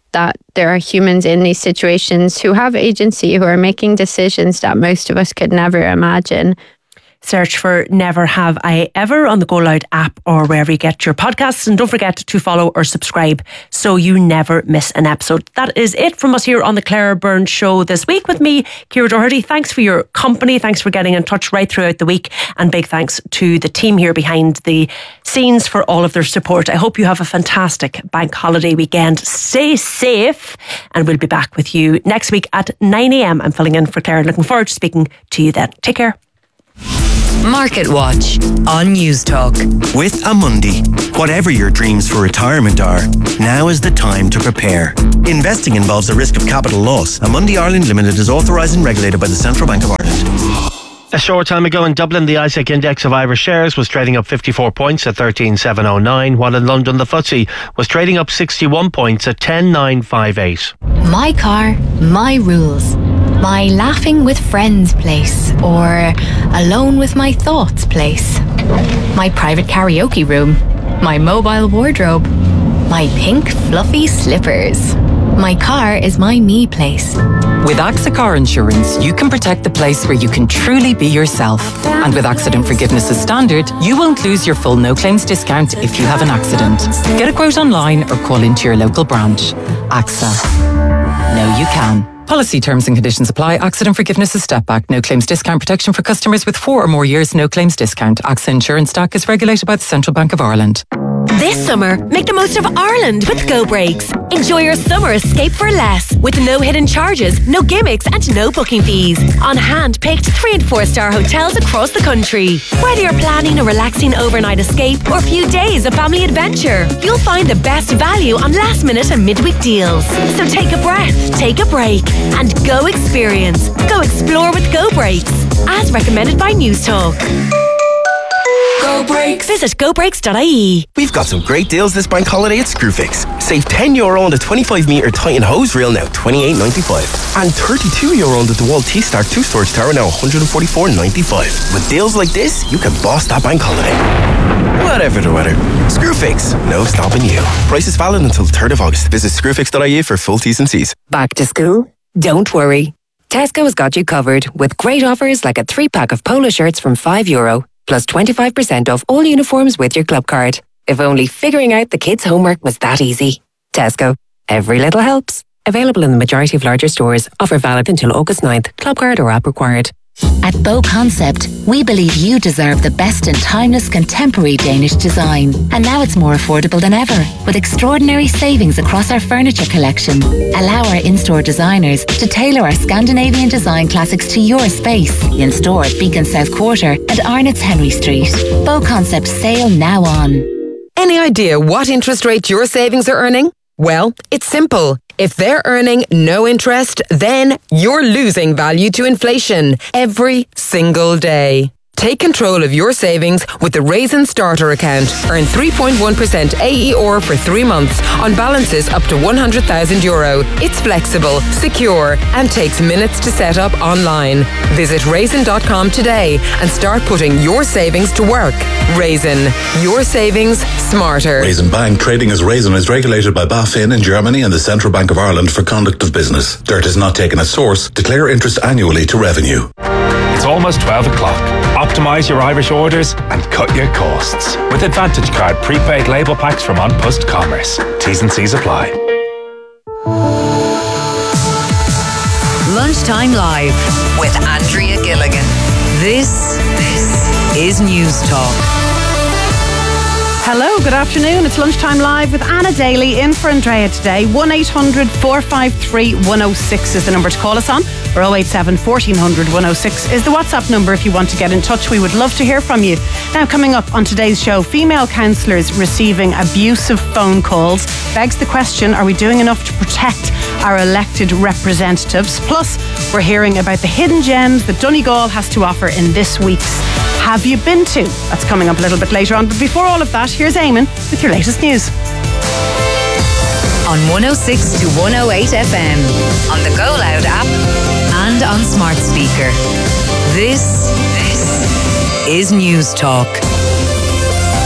that there are humans in these situations who have agency, who are making decisions that most of us could never imagine. Search for Never Have I Ever on the Go Loud app or wherever you get your podcasts. And don't forget to follow or subscribe so you never miss an episode. That is it from us here on the Claire Byrne Show this week with me, Ciara Doherty. Thanks for your company. Thanks for getting in touch right throughout the week. And big thanks to the team here behind the scenes for all of their support. I hope you have a fantastic bank holiday weekend. Stay safe. And we'll be back with you next week at nine a.m. I'm filling in for Claire. Looking forward to speaking to you then. Take care. Market Watch on News Talk. With Amundi, whatever your dreams for retirement are, now is the time to prepare. Investing involves a risk of capital loss. Amundi Ireland Limited is authorised and regulated by the Central Bank of Ireland. A short time ago in Dublin, the I S E C index of Irish shares was trading up fifty-four points at thirteen thousand seven hundred nine, while in London the F T S E was trading up sixty-one points at ten thousand nine hundred fifty-eight. My car, my rules. My laughing with friends place, or alone with my thoughts place. My private karaoke room. My mobile wardrobe. My pink fluffy slippers. My car is my me place. With AXA Car Insurance, you can protect the place where you can truly be yourself. And with accident forgiveness as standard, you won't lose your full no claims discount if you have an accident. Get a quote online or call into your local branch. AXA. Know you can. Policy terms and conditions apply. Accident forgiveness is step back. No claims discount protection for customers with four or more years. No claims discount. AXA Insurance Stack is regulated by the Central Bank of Ireland. This summer, make the most of Ireland with Go Breaks. Enjoy your summer escape for less with no hidden charges, no gimmicks and no booking fees. On hand-picked three and four star hotels across the country. Whether you're planning a relaxing overnight escape or a few days of family adventure, you'll find the best value on last minute and midweek deals. So take a breath, take a break and go experience. Go explore with Go Breaks. As recommended by News Talk. Go Breaks. Visit go breaks dot I E. We've got some great deals this bank holiday at Screwfix. Save ten euro on the twenty-five metre Titan hose reel, now twenty-eight ninety-five. And thirty-two euro on the DeWalt T-Start two storage tower, now one forty-four ninety-five. With deals like this, you can boss that bank holiday. Whatever the weather. Screwfix, no stopping you. Price is valid until the third of August. Visit screwfix dot I E for full T's and C's. Back to school? Don't worry. Tesco has got you covered with great offers like a three-pack of polo shirts from five euro. Plus twenty-five percent off all uniforms with your club card. If only figuring out the kids' homework was that easy. Tesco. Every little helps. Available in the majority of larger stores. Offer valid until August ninth. Club card or app required. At Bow Concept, we believe you deserve the best in timeless contemporary Danish design. And now it's more affordable than ever, with extraordinary savings across our furniture collection. Allow our in-store designers to tailor our Scandinavian design classics to your space. In store at Beacon South Quarter and Arnott's Henry Street. Bow Concept sale now on. Any idea what interest rate your savings are earning? Well, it's simple. If they're earning no interest, then you're losing value to inflation every single day. Take control of your savings with the Raisin Starter account. Earn three point one percent A E R for three months on balances up to one hundred thousand euro. It's flexible, secure, and takes minutes to set up online. Visit raisin dot com today and start putting your savings to work. Raisin, your savings smarter. Raisin Bank, trading as Raisin, is regulated by BaFin in Germany and the Central Bank of Ireland for conduct of business. Dirt is not taken as source. Declare interest annually to revenue. It's almost twelve o'clock. Optimise your Irish orders and cut your costs with Advantage Card prepaid label packs from An Post Commerce. T's and C's apply. Lunchtime Live with Andrea Gilligan. This, this is News Talk. Hello, good afternoon. It's Lunchtime Live with Anna Daly in for Andrea today. one eight hundred four five three one oh six is the number to call us on, or oh eight seven fourteen hundred one oh six is the WhatsApp number if you want to get in touch. We would love to hear from you. Now, coming up on today's show, female councillors receiving abusive phone calls begs the question, are we doing enough to protect our elected representatives? Plus, we're hearing about the hidden gems that Donegal has to offer in this week's Have You Been To? That's coming up a little bit later on. But before all of that, here's Eamon with your latest news. On one oh six to one oh eight F M, on the Go Loud app, and on smart speaker. This, this is News Talk.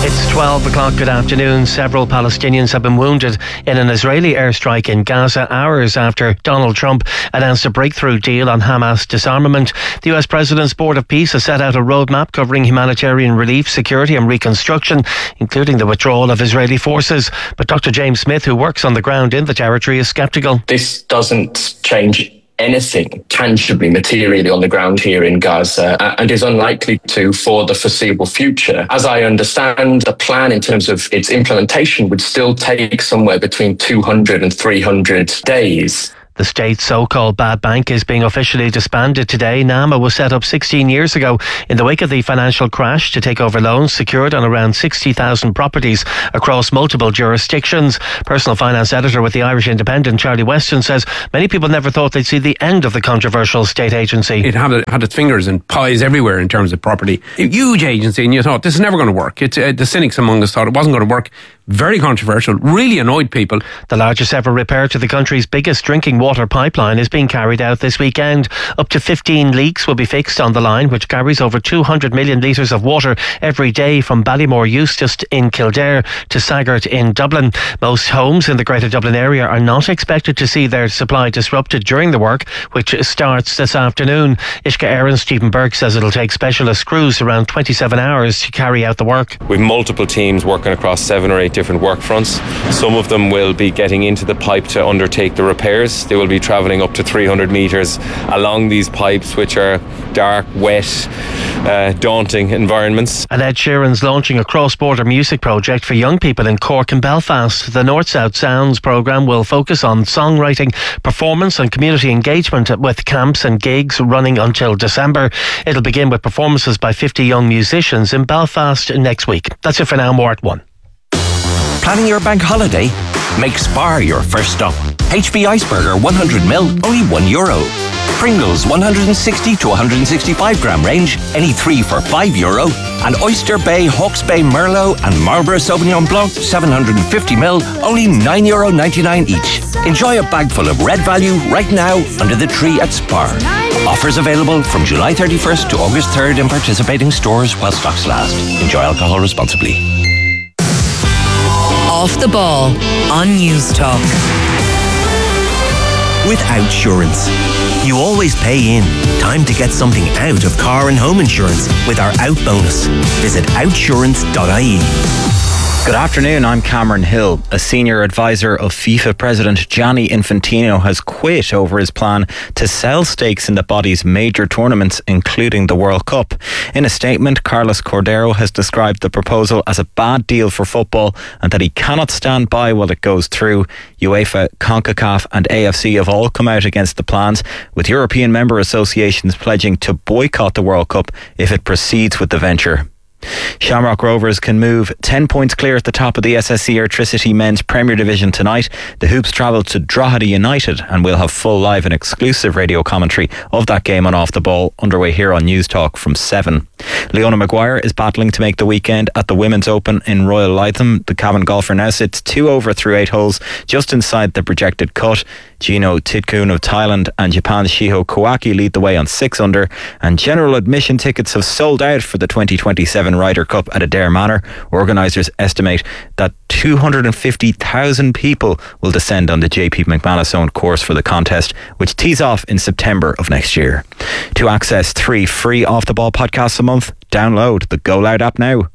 It's twelve o'clock. Good afternoon. Several Palestinians have been wounded in an Israeli airstrike in Gaza hours after Donald Trump announced a breakthrough deal on Hamas disarmament. The U S President's Board of Peace has set out a roadmap covering humanitarian relief, security and reconstruction, including the withdrawal of Israeli forces. But Doctor James Smith, who works on the ground in the territory, is sceptical. This doesn't change anything tangibly, materially on the ground here in Gaza, and is unlikely to for the foreseeable future. As I understand, the plan in terms of its implementation would still take somewhere between two hundred and three hundred days. The state's so-called bad bank is being officially disbanded today. NAMA was set up sixteen years ago in the wake of the financial crash to take over loans secured on around sixty thousand properties across multiple jurisdictions. Personal finance editor with the Irish Independent, Charlie Weston, says many people never thought they'd see the end of the controversial state agency. It had, had its fingers in pies everywhere in terms of property. A huge agency, and you thought, this is never going to work. It's, uh, the cynics among us thought it wasn't going to work. Very controversial, really annoyed people. The largest ever repair to the country's biggest drinking water pipeline is being carried out this weekend. Up to fifteen leaks will be fixed on the line, which carries over two hundred million litres of water every day from Ballymore Eustace in Kildare to Saggart in Dublin. Most homes in the Greater Dublin area are not expected to see their supply disrupted during the work, which starts this afternoon. Ishka Aaron Stephen Burke says it'll take specialist crews around twenty-seven hours to carry out the work. With multiple teams working across seven or eight different work fronts. Some of them will be getting into the pipe to undertake the repairs. They will be travelling up to three hundred metres along these pipes, which are dark, wet, uh, daunting environments. And Ed Sheeran's launching a cross-border music project for young people in Cork and Belfast. The North South Sounds programme will focus on songwriting, performance and community engagement with camps and gigs running until December. It'll begin with performances by fifty young musicians in Belfast next week. That's it for now. More at one. Planning your bank holiday? Make Spar your first stop. H B Iceberger one hundred milliliters, only one euro. Pringles one hundred sixty to one hundred sixty-five gram range, any three for five euro. And Oyster Bay, Hawke's Bay Merlot and Marlborough Sauvignon Blanc seven hundred fifty milliliters, only nine euro ninety-nine each. Enjoy a bag full of red value right now under the tree at Spar. Offers available from July thirty-first to August third in participating stores while stocks last. Enjoy alcohol responsibly. Off the Ball on News Talk. With Outsurance, you always pay in. Time to get something out of car and home insurance with our Out bonus. Visit outsurance dot I E. Good afternoon, I'm Cameron Hill. A senior advisor of FIFA President Gianni Infantino has quit over his plan to sell stakes in the body's major tournaments, including the World Cup. In a statement, Carlos Cordero has described the proposal as a bad deal for football and that he cannot stand by while it goes through. UEFA, CONCACAF and A F C have all come out against the plans, with European member associations pledging to boycott the World Cup if it proceeds with the venture. Shamrock Rovers can move ten points clear at the top of the S S C Airtricity Men's Premier Division tonight. The Hoops travel to Drogheda United and we'll have full live and exclusive radio commentary of that game on Off the Ball underway here on News Talk from seven. Leona Maguire is battling to make the weekend at the Women's Open in Royal Lytham. The Cavan golfer now sits two over through eight holes just inside the projected cut. Gino Tidkun of Thailand and Japan's Shiho Kawaki lead the way on six under, and general admission tickets have sold out for the twenty twenty-seven Ryder Cup at Adare Manor. Organisers estimate that two hundred fifty thousand people will descend on the J P McManus owned course for the contest, which tees off in September of next year. To access three free Off the Ball podcasts a month, download the Go Loud app now.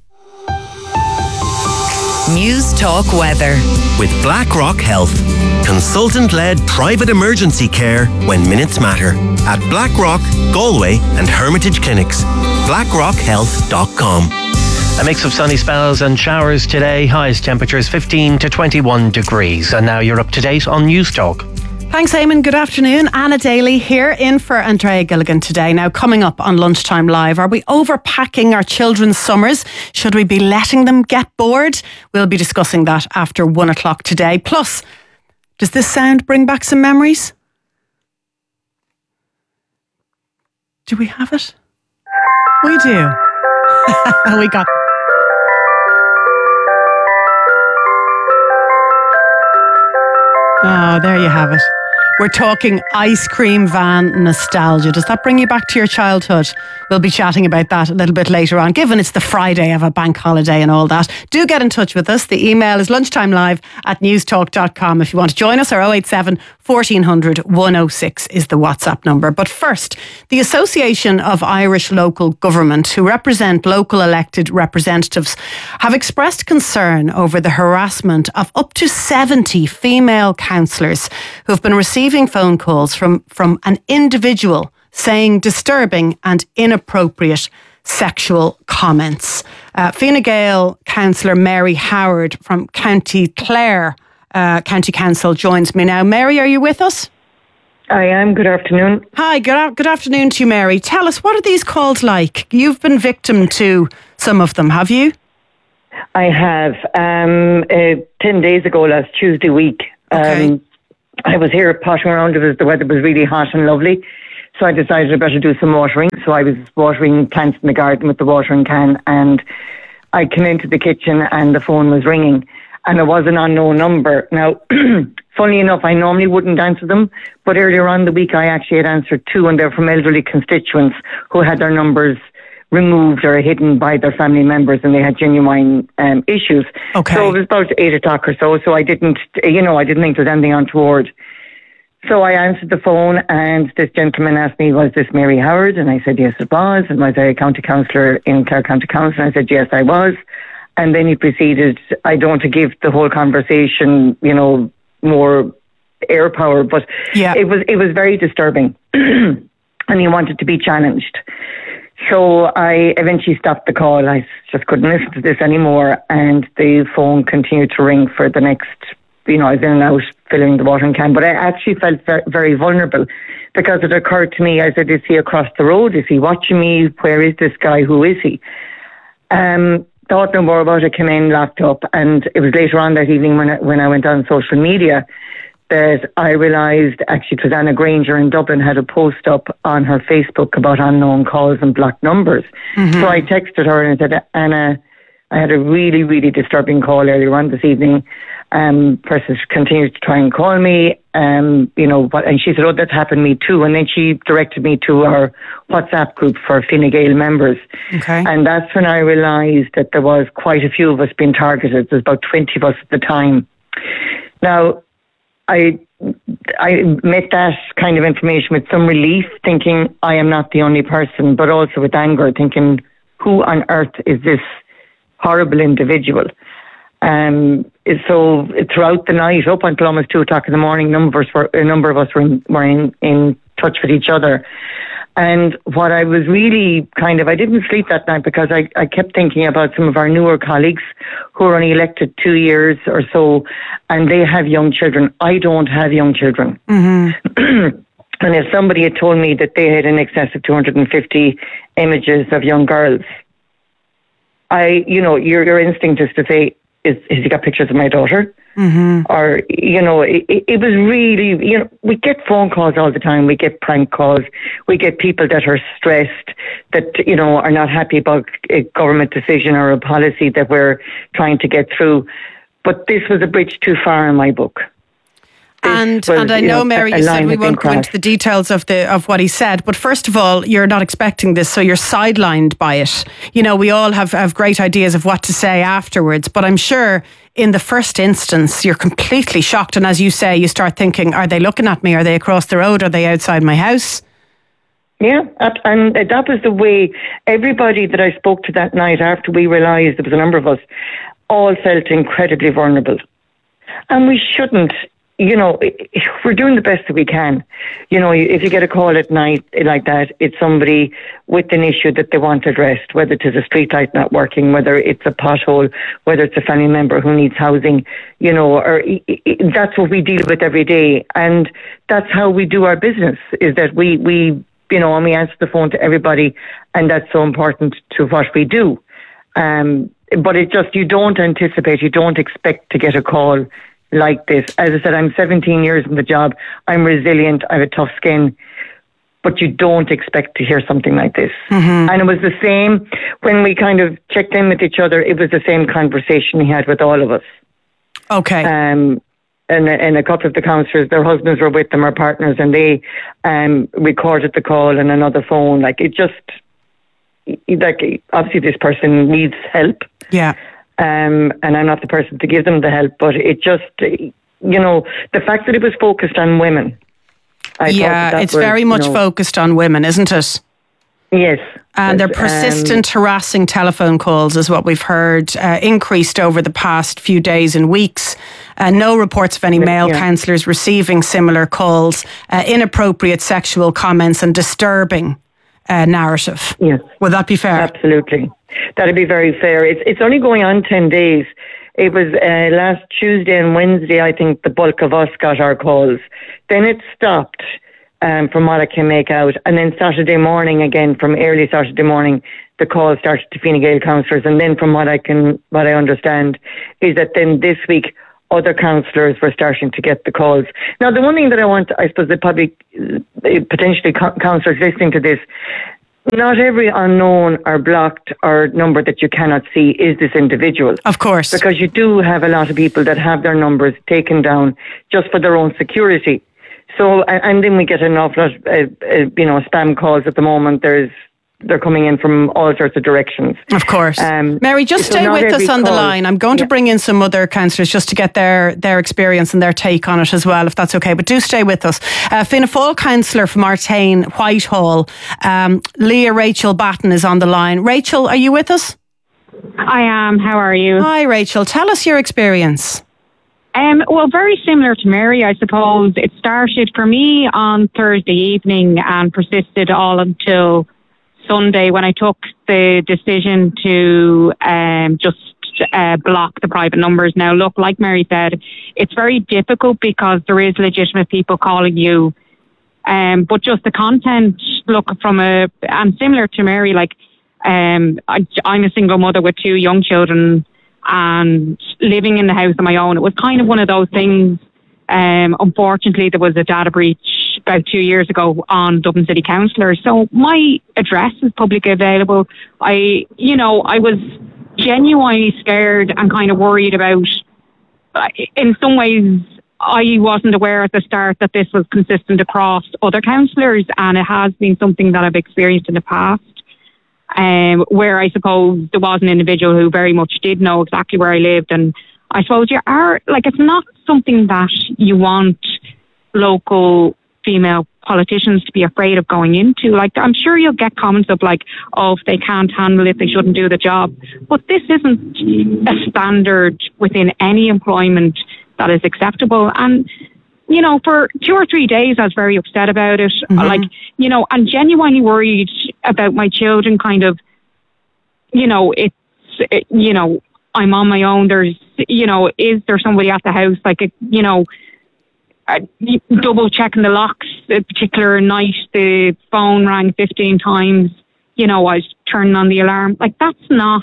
News Talk Weather. With BlackRock Health. Consultant-led private emergency care when minutes matter. At BlackRock, Galway and Hermitage Clinics. blackrock health dot com. A mix of sunny spells and showers today. Highest temperatures fifteen to twenty-one degrees. And now you're up to date on News Talk. Thanks, Eamon. Good afternoon. Anna Daly here in for Andrea Gilligan today. Now, coming up on Lunchtime Live, are we overpacking our children's summers? Should we be letting them get bored? We'll be discussing that after one o'clock today. Plus, does this sound bring back some memories? Do we have it? We do. We got Oh, there you have it. We're talking ice cream van nostalgia. Does that bring you back to your childhood? We'll be chatting about that a little bit later on, given it's the Friday of a bank holiday and all that. Do get in touch with us. The email is lunchtimelive at newstalk dot com. If you want to join us, our oh eight seven, fourteen hundred, one oh six is the WhatsApp number. But first, the Association of Irish Local Government, who represent local elected representatives, have expressed concern over the harassment of up to seventy female councillors who have been receiving phone calls from, from an individual saying disturbing and inappropriate sexual comments. Uh, Fine Gael councillor Mary Howard from County Clare uh, County Council joins me now. Mary, are you with us? I am. Good afternoon. Hi, good, good afternoon to you, Mary. Tell us, what are these calls like? You've been victim to some of them, have you? I have. Um, uh, ten days ago, last Tuesday week, okay. um, I was here pottering around. It was, the weather was really hot and lovely. So I decided I better do some watering. So I was watering plants in the garden with the watering can, and I came into the kitchen and the phone was ringing, and it was an unknown number. Now, funny enough, I normally wouldn't answer them, but earlier on the week I actually had answered two, and they're from elderly constituents who had their numbers removed or hidden by their family members, and they had genuine um, issues. Okay. So it was about eight o'clock or so, so I didn't, you know, I didn't think there was anything untoward. So I answered the phone, and this gentleman asked me, was this Mary Howard? And I said, yes, it was. And was I a county councillor in Clare County Council? And I said, yes, I was. And then he proceeded, I don't want to give the whole conversation, you know, more air power, but yeah. it was it was very disturbing. And he wanted to be challenged. So I eventually stopped the call. I just couldn't listen to this anymore. And the phone continued to ring for the next, you know, I was in and out filling the watering can. But I actually felt very, very vulnerable, because it occurred to me, I said, is he across the road? Is he watching me? Where is this guy? Who is he? Um, thought no more about it, came in, locked up. And it was later on that evening when I, when I went on social media that I realised actually it was Anna Granger in Dublin had a post up on her Facebook about unknown calls and blocked numbers. Mm-hmm. So I texted her and I said, Anna, I had a really, really disturbing call earlier on this evening. Um, person continued to try and call me, um, you know, but, and she said, oh, that's happened to me too. And then she directed me to our WhatsApp group for Fine Gael members. Okay. And that's when I realised that there was quite a few of us being targeted. There's about twenty of us at the time. Now, I I met that kind of information with some relief, thinking I am not the only person, but also with anger, thinking, who on earth is this horrible individual? Um, so throughout the night, up until almost two o'clock in the morning, numbers were, a number of us were in, were in, in touch with each other. And what I was really kind of, I didn't sleep that night because I, I kept thinking about some of our newer colleagues who are only elected two years or so, and they have young children. I don't have young children. Mm-hmm. And if somebody had told me that they had in excess of two hundred fifty images of young girls, I, you know, your your instinct is to say, is, has he got pictures of my daughter? Mm-hmm. Or, you know, it, it was really, you know, we get phone calls all the time. We get prank calls. We get people that are stressed, that, you know, are not happy about a government decision or a policy that we're trying to get through. But this was a bridge too far in my book. And was, and I know, know Mary, you said we won't go into the details of the of what he said, but first of all, you're not expecting this, so you're sidelined by it. You know, we all have, have great ideas of what to say afterwards, but I'm sure in the first instance, you're completely shocked. And as you say, you start thinking, are they looking at me? Are they across the road? Are they outside my house? Yeah, and that was the way everybody that I spoke to that night after we realised there was a number of us all felt incredibly vulnerable. And we shouldn't. You know, we're doing the best that we can. You know, if you get a call at night like that, it's somebody with an issue that they want addressed, whether it's a street light not working, whether it's a pothole, whether it's a family member who needs housing, you know, or that's what we deal with every day. And that's how we do our business, is that we, we you know, and we answer the phone to everybody, and that's so important to what we do. Um, but it just, you don't anticipate, you don't expect to get a call like this. As I said, I'm seventeen years in the job. I'm resilient. I have a tough skin. But you don't expect to hear something like this. Mm-hmm. And it was the same when we kind of checked in with each other. It was the same conversation we had with all of us. Okay. Um, and, and a couple of the counsellors, their husbands were with them or partners, and they um, recorded the call on another phone. Like, it just, like, obviously this person needs help. Yeah. Um, and I'm not the person to give them the help, but it just, you know, the fact that it was focused on women. I yeah, that it's was, very much you know, focused on women, isn't it? Yes. And their um, persistent harassing telephone calls is what we've heard uh, increased over the past few days and weeks. Uh, no reports of any male yeah. counsellors receiving similar calls, uh, inappropriate sexual comments and disturbing uh, narrative. Yes. Would that be fair? Absolutely. That'd be very fair. It's, it's only going on ten days. It was uh, last Tuesday and Wednesday, I think the bulk of us got our calls. Then it stopped. Um, from what I can make out. And then Saturday morning, again, from early Saturday morning, the call started to Fine Gael counsellors. And then from what I can, what I understand, is that then this week, other counsellors were starting to get the calls. Now, the one thing that I want, I suppose that probably, uh, potentially co- counsellors listening to this, not every unknown or blocked or number that you cannot see is this individual. Of course. Because you do have a lot of people that have their numbers taken down just for their own security. So, and then we get an awful lot, uh, uh, you know, spam calls at the moment. There's, they're coming in from all sorts of directions. Of course. Um, Mary, just so stay with us on call, the line. I'm going yeah. to bring in some other counsellors just to get their, their experience and their take on it as well, if that's okay. But do stay with us. Uh, Fianna Fáil councillor from Artane, Whitehall, um, Leah Rachel Batten is on the line. Rachel, are you with us? I am. How are you? Hi, Rachel. Tell us your experience. Um, well, very similar to Mary, I suppose. It started for me on Thursday evening and persisted all until Sunday when I took the decision to um, just uh, block the private numbers. Now, look, like Mary said, it's very difficult because there is legitimate people calling you. Um, but just the content, look, from a, and similar to Mary, like, um, I, I'm a single mother with two young children and living in the house on my own. It was kind of one of those things. Um, unfortunately, there was a data breach about two years ago on Dublin City Councillors. So my address is publicly available. I, you know, I was genuinely scared and kind of worried about, in some ways, I wasn't aware at the start that this was consistent across other councillors, and it has been something that I've experienced in the past. Um, where I suppose there was an individual who very much did know exactly where I lived. And I suppose you are, like, it's not something that you want local female politicians to be afraid of going into. Like, I'm sure you'll get comments of like, oh, if they can't handle it, they shouldn't do the job. But this isn't a standard within any employment that is acceptable. And you know, for two or three days, I was very upset about it. Mm-hmm. Like, you know, and genuinely worried about my children kind of, you know, it's, it, you know, I'm on my own. There's, you know, is there somebody at the house? Like, it, you know, uh, double checking the locks. A particular night, the phone rang fifteen times. You know, I was turning on the alarm. Like, that's not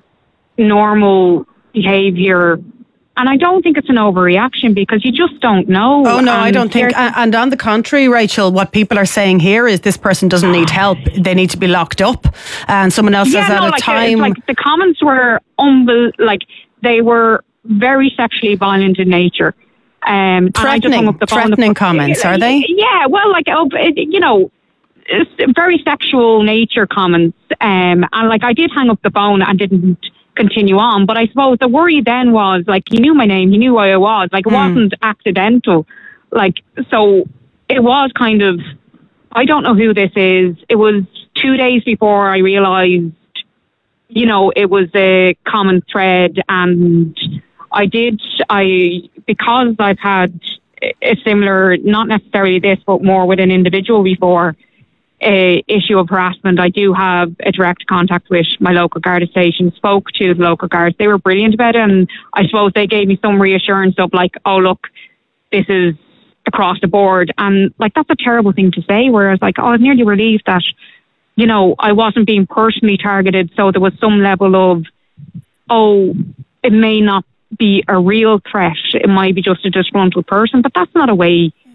normal behaviour. And I don't think it's an overreaction because you just don't know. Oh, no, and I don't think. And on the contrary, Rachel, what people are saying here is this person doesn't need help. They need to be locked up. And someone else yeah, says no, at a like, time. Like the comments were, unbel- like, they were very sexually violent in nature. Um, threatening, up the threatening comments, are they? Yeah, well, like, oh, you know, very sexual nature comments. Um, and, like, I did hang up the phone and didn't continue on, but I suppose the worry then was like he knew my name, he knew who I was, like it mm. wasn't accidental, like so it was kind of, I don't know who this is. It was two days before I realised, you know, it was a common thread, and I did I because I've had a similar, not necessarily this, but more with an individual before. A issue of harassment, I do have a direct contact with my local Garda station, spoke to the local guards. They were brilliant about it, and I suppose they gave me some reassurance of like, oh look, this is across the board. And like, that's a terrible thing to say, whereas like, oh, I was nearly relieved that, you know, I wasn't being personally targeted, so there was some level of, oh, it may not be a real threat, it might be just a disgruntled person, but that's not a way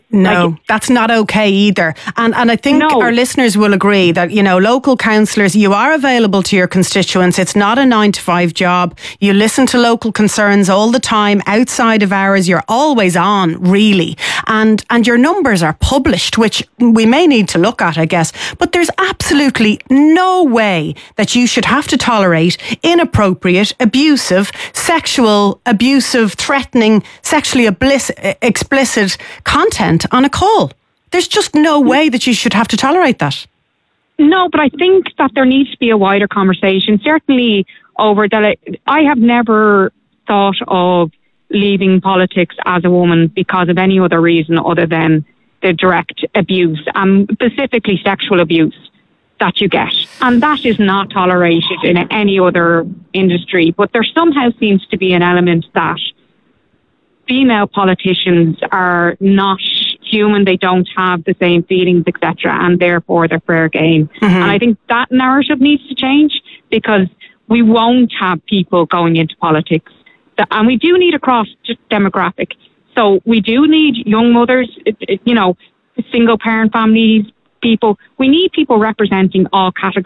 No, Like, that's not okay either. And and I think No. our listeners will agree that, you know, local councillors, you are available to your constituents. It's not a nine to five job. You listen to local concerns all the time outside of hours. You're always on, really. And and your numbers are published, which we may need to look at, I guess. But there's absolutely no way that you should have to tolerate inappropriate, abusive, sexual, abusive, threatening, sexually ablis- explicit content on a call. There's just no way that you should have to tolerate that. No, but I think that there needs to be a wider conversation. Certainly over that, I have never thought of leaving politics as a woman because of any other reason other than the direct abuse, and specifically sexual abuse that you get. And that is not tolerated in any other industry. But there somehow seems to be an element that female politicians are not human, they don't have the same feelings, et cetera, and therefore they're fair game. Mm-hmm. And I think that narrative needs to change, because we won't have people going into politics. That, and we do need a cross demographic. So we do need young mothers, it, it, you know, single parent families, people. We need people representing all categories.